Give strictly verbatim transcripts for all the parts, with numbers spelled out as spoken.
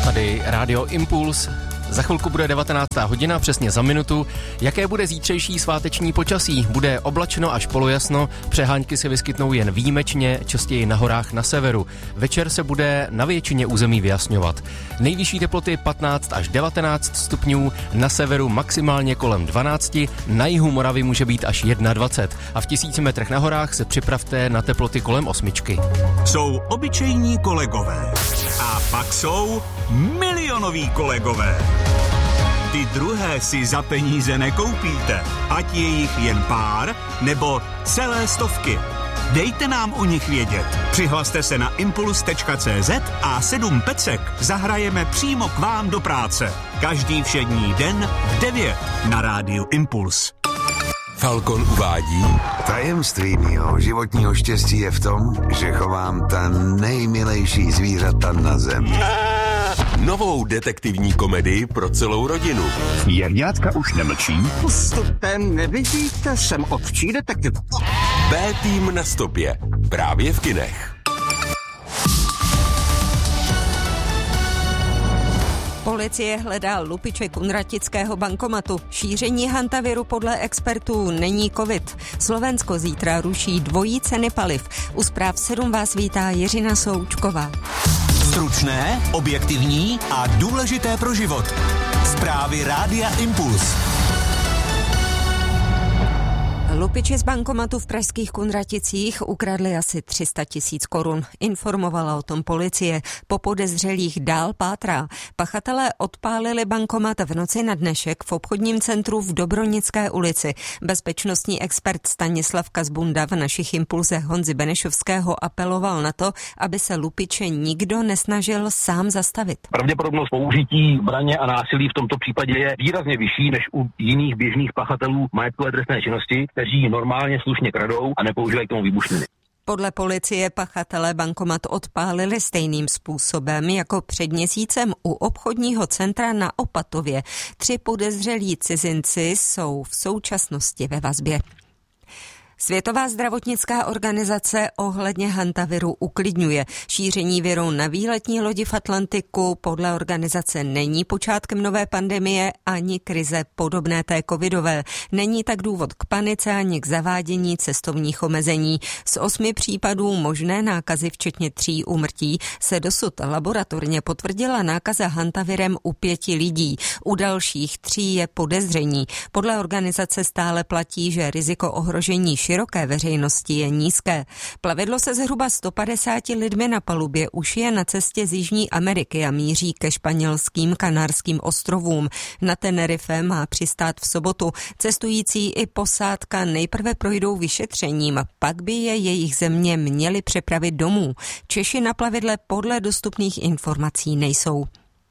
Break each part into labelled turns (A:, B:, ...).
A: Tady Rádio Impuls. Za chvilku bude devatenáctá hodina, přesně za minutu. Jaké bude zítřejší sváteční počasí? Bude oblačno až polojasno, přehánky se vyskytnou jen výjimečně, častěji na horách na severu. Večer se bude na většině území vyjasňovat. Nejvyšší teploty patnáct až devatenáct stupňů, na severu maximálně kolem dvanáct, na jihu Moravy může být až dvacet jedna a v tisíci metrech na horách se připravte na teploty kolem osmičky.
B: Jsou obyčejní kolegové a pak jsou milionoví kolegové. Ty druhé si za peníze nekoupíte, ať je jich jen pár nebo celé stovky. Dejte nám o nich vědět. Přihlaste se na impuls tečka cé zet a sedm pecek zahrajeme přímo k vám do práce. Každý všední den v devět na rádiu Impuls.
C: Falcon uvádí:
D: Tajemství mýho životního štěstí je v tom, že chovám ta nejmilejší zvířata na zemi.
C: Novou detektivní komedii pro celou rodinu.
E: Jagňátka už nemlčí.
F: Postupte, nevidíte, jsem ovčí detektiv.
C: B-tým na stopě. Právě v kinech.
G: Policie hledá lupiče kunratického bankomatu. Šíření hantaviru podle expertů není covid. Slovensko zítra ruší dvojí ceny paliv. U zpráv sedm vás vítá Jiřina Součková.
B: Stručné, objektivní a důležité pro život. Zprávy Rádia Impuls.
G: Lupiči z bankomatu v pražských Kunraticích ukradli asi tři sta tisíc korun. Informovala o tom policie. Po podezřelých dál pátrá. Pachatelé odpálili bankomat v noci na dnešek v obchodním centru v Dobronické ulici. Bezpečnostní expert Stanislav Kazbunda v našich impulzech Honzy Benešovského apeloval na to, aby se lupiče nikdo nesnažil sám zastavit.
H: Pravděpodobnost použití zbraně a násilí v tomto případě je výrazně vyšší než u jiných běžných pachatelů majetkové trestné činnosti, kteří normálně slušně kradou a nepoužívají k tomu výbušniny.
G: Podle policie pachatelé bankomat odpálili stejným způsobem jako před měsícem u obchodního centra na Opatově. Tři podezřelí cizinci jsou v současnosti ve vazbě. Světová zdravotnická organizace ohledně hantaviru uklidňuje. Šíření viru na výletní lodi v Atlantiku podle organizace není počátkem nové pandemie ani krize podobné té covidové. Není tak důvod k panice ani k zavádění cestovních omezení. Z osmi případů možné nákazy, včetně tří úmrtí, se dosud laboratorně potvrdila nákaza hantavirem u pěti lidí. U dalších tří je podezření. Podle organizace stále platí, že riziko ohrožení široké veřejnosti je nízké. Plavidlo se zhruba sto padesáti lidmi na palubě už je na cestě z Jižní Ameriky a míří ke španělským Kanárským ostrovům. Na Tenerife má přistát v sobotu. Cestující i posádka nejprve projdou vyšetřením, pak by je jejich země měli přepravit domů. Češi na plavidle podle dostupných informací nejsou.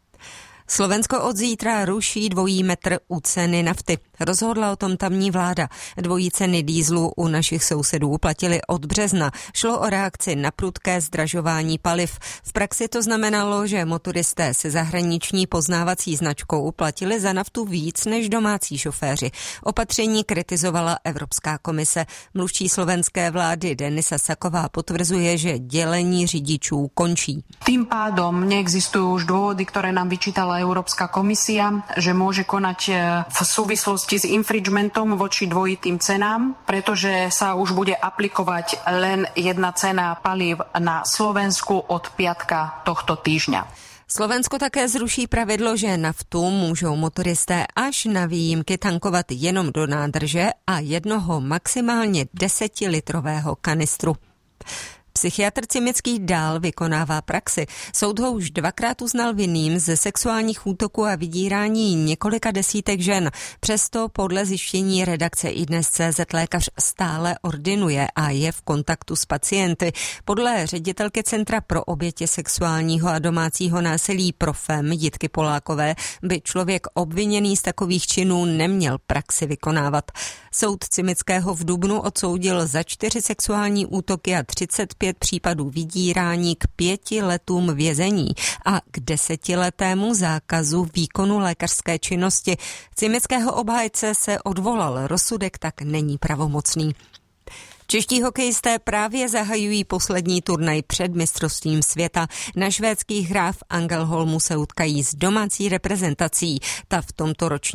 G: Slovensko od zítra ruší dvojí metr u ceny nafty. Rozhodla o tom tamní vláda. Dvojí ceny dýzlu u našich sousedů platily od března. Šlo o reakci na prudké zdražování paliv. V praxi to znamenalo, že motoristé se zahraniční poznávací značkou platili za naftu víc než domácí šoféři. Opatření kritizovala Evropská komise. Mluvčí slovenské vlády Denisa Saková potvrzuje, že dělení řidičů končí.
I: Tým pádom neexistujú už dôvody, ktoré nám vyčítala Európska komisia, že môže konať v súvislosti s infringementom voči dvojitým cenám, pretože sa už bude aplikovať len jedna cena palív na Slovensku od piatka tohto týždňa.
G: Slovensko také zruší pravidlo, že naftu můžou motoristé až na výjimky tankovat jenom do nádrže a jednoho maximálně desetilitrového kanistru. Psychiatr Cimický dál vykonává praxi. Soud ho už dvakrát uznal vinným ze sexuálních útoků a vydírání několika desítek žen. Přesto podle zjištění redakce iDnes tečka cé zet lékař stále ordinuje a je v kontaktu s pacienty. Podle ředitelky Centra pro obětě sexuálního a domácího násilí Profem Jitky Polákové by člověk obviněný z takových činů neměl praxi vykonávat. Soud Cimického v dubnu odsoudil za čtyři sexuální útoky a třicet pět případů vydírání k pěti letům vězení a k desetiletému zákazu výkonu lékařské činnosti. Cimického obhájce se odvolal, rozsudek tak není pravomocný. Čeští hokejisté právě zahajují poslední turnaj před mistrovstvím světa. Na švédských hrách v Ängelholmu se utkají s domácí reprezentací. Ta v tomto ročním